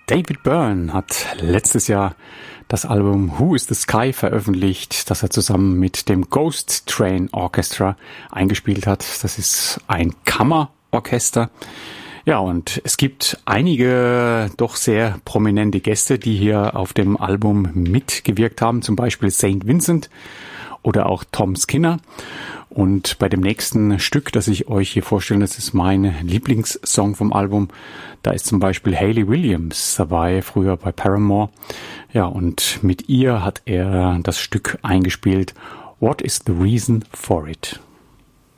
David Byrne hat letztes Jahr das Album Who is the Sky veröffentlicht, das er zusammen mit dem Ghost Train Orchestra eingespielt hat. Das ist ein Kammerorchester. Ja, und es gibt einige doch sehr prominente Gäste, die hier auf dem Album mitgewirkt haben, zum Beispiel St. Vincent oder auch Tom Skinner. Und bei dem nächsten Stück, das ich euch hier vorstelle, das ist mein Lieblingssong vom Album. Da ist zum Beispiel Hayley Williams dabei, früher bei Paramore. Ja, und mit ihr hat er das Stück eingespielt. What is the reason for it?